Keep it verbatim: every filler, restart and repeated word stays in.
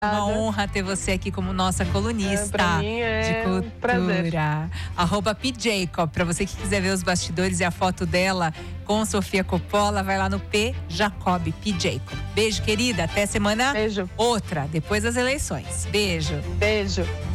Uma honra ter você aqui como nossa colunista é, pra mim é de cultura. Um prazer. Arroba P Jacob, pra você que quiser ver os bastidores e a foto dela com Sofia Coppola, vai lá no P Jacob, P Jacob. Beijo, querida, até semana Beijo. outra, depois das eleições. Beijo. Beijo.